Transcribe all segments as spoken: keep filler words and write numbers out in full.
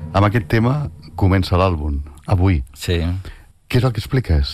Amb aquest tema comença l'àlbum, avui. Sí. Què és el que expliques?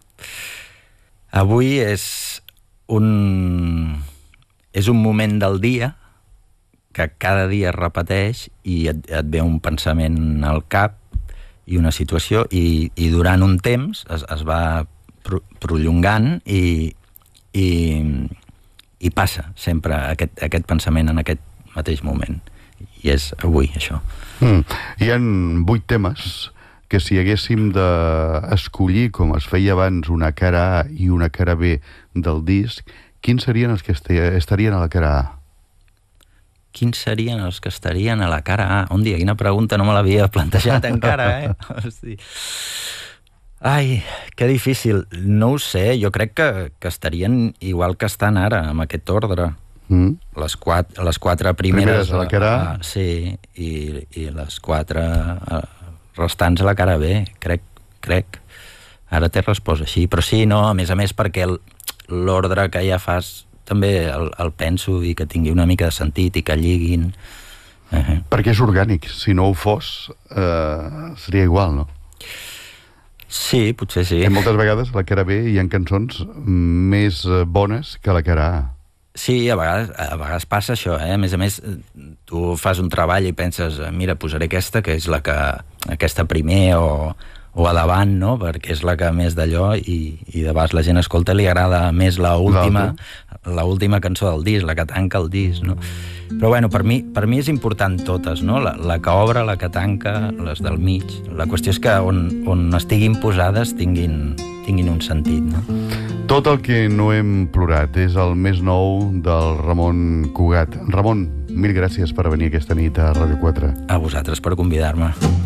Avui és un... és un moment del dia que cada dia es repeteix i et, et ve un pensament al cap i una situació i, i durant un temps es, es va pro, prolongant i, i, i passa sempre aquest, aquest pensament en aquest mateix moment. I és avui, això. Mm. Hi ha vuit temes que si haguéssim d'escollir, com es feia abans, una cara A i una cara B del disc, quins serien els que estarien a la cara A? Quins serien els que estarien a la cara A? Un dia, quina pregunta, no me l'havia plantejat encara, eh? Hosti. Ai, que difícil. No ho sé, jo crec que, que estarien igual que estan ara, amb aquest ordre. Mm. Les, quatre, les quatre primeres... Primeres a la cara A? A, sí, i, i les quatre restants a la cara B, crec, crec. Ara t'he respost així, però sí, no, a més a més perquè l'ordre que ja fas també el, el penso i que tingui una mica de sentit i que lliguin. Uh-huh. Perquè és orgànic, si no ho fos eh, seria igual, no? Sí, potser sí. I moltes vegades a la cara B hi ha cançons més bones que a la cara A. Sí, a vegades, a vegades passa això, eh? A més a més, tu fas un treball i penses, mira, posaré aquesta, que és la que... aquesta primer o, o a davant, no? Perquè és la que més d'allò i, i de vegades la gent escolta li agrada més la última, la última cançó del disc, la que tanca el disc, no? Però bueno, per mi, per mi és important totes, no? La, la que obre, la que tanca, les del mig. La qüestió és que on, on estiguin posades tinguin, tinguin un sentit, no? Tot el que no hem plorat és el més nou del Ramon Cugat. Ramon, mil gràcies per venir aquesta nit a Ràdio quatre. A vosaltres per convidar-me.